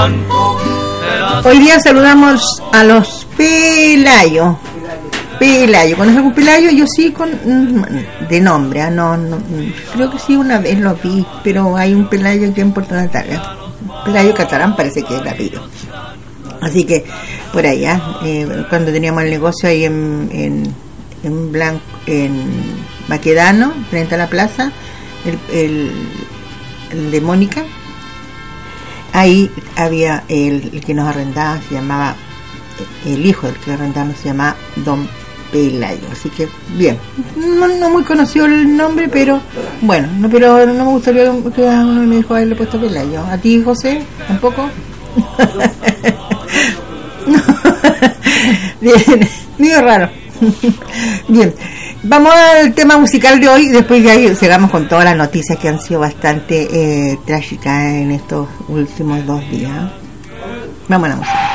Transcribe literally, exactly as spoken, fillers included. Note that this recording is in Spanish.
Hoy día saludamos a los Pelayo. Pelayo, ¿conoces algún Pelayo? Yo sí, con de nombre, ¿eh? no, no, creo que sí, una vez lo vi, pero hay un Pelayo aquí en Puerto Natales. Pelayo Catarán parece que es el apellido. Así que por allá, eh, cuando teníamos el negocio ahí en, en, en Blanco, en Baquedano, frente a la plaza, el, el, el de Mónica, ahí había el, el que nos arrendaba, se llamaba, el hijo del que arrendaba se llamaba Don Pelayo, así que bien, no, no muy conocido el nombre, pero bueno, no, pero no me gustaría que uno de mis hijos haberle puesto Pelayo. ¿A ti, José? ¿Tampoco? Bien, medio raro. Bien, vamos al tema musical de hoy, después ya llegamos con todas las noticias que han sido bastante eh, trágicas en estos últimos dos días. Vamos a la música.